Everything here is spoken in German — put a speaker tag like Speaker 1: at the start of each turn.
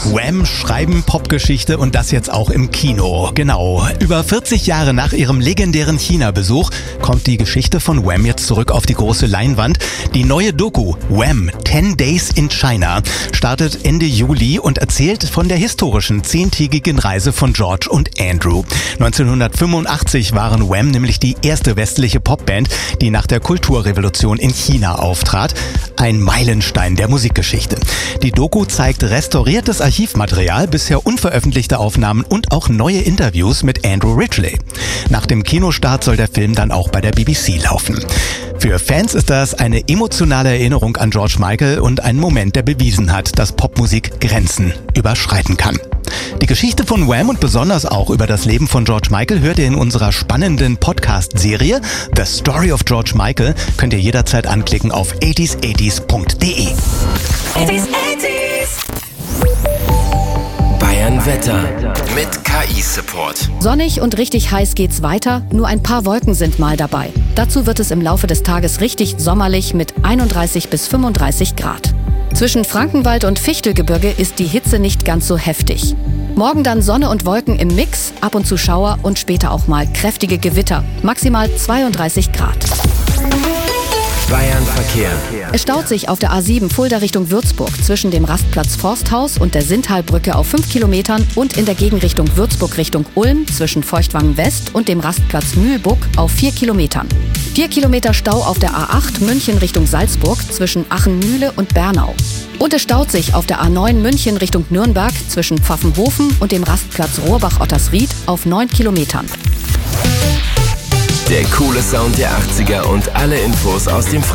Speaker 1: Wham schreiben Popgeschichte und das jetzt auch im Kino. Genau. Über 40 Jahre nach ihrem legendären China-Besuch kommt die Geschichte von Wham jetzt zurück auf die große Leinwand. Die neue Doku Wham! 10 Days in China startet Ende Juli und erzählt von der historischen 10-tägigen Reise von George und Andrew. 1985 waren Wham! Nämlich die erste westliche Popband, die nach der Kulturrevolution in China auftrat. Ein Meilenstein der Musikgeschichte. Die Doku zeigt restauriertes Archivmaterial, bisher unveröffentlichte Aufnahmen und auch neue Interviews mit Andrew Ridgeley. Nach dem Kinostart soll der Film dann auch bei der BBC laufen. Für Fans ist das eine emotionale Erinnerung an George Michael und ein Moment, der bewiesen hat, dass Popmusik Grenzen überschreiten kann. Die Geschichte von Wham! Und besonders auch über das Leben von George Michael hört ihr in unserer spannenden Podcast-Serie The Story of George Michael. Könnt ihr jederzeit anklicken auf 80s80s.de.
Speaker 2: 80s. Bayern Wetter mit KI-Support.
Speaker 3: Sonnig und richtig heiß geht's weiter, nur ein paar Wolken sind mal dabei. Dazu wird es im Laufe des Tages richtig sommerlich mit 31 bis 35 Grad. Zwischen Frankenwald und Fichtelgebirge ist die Hitze nicht ganz so heftig. Morgen dann Sonne und Wolken im Mix, ab und zu Schauer und später auch mal kräftige Gewitter, maximal 32 Grad.
Speaker 2: Bayern Verkehr.
Speaker 3: Es staut sich auf der A7 Fulda Richtung Würzburg zwischen dem Rastplatz Forsthaus und der Sinntalbrücke auf 5 Kilometern und in der Gegenrichtung Würzburg Richtung Ulm zwischen Feuchtwangen West und dem Rastplatz Mühlbuck auf 4 Kilometern. 4 Kilometer Stau auf der A8 München Richtung Salzburg zwischen Achenmühle und Bernau. Und es staut sich auf der A9 München Richtung Nürnberg zwischen Pfaffenhofen und dem Rastplatz Rohrbach-Ottersried auf 9 Kilometern.
Speaker 2: Der coole Sound der 80er und alle Infos aus dem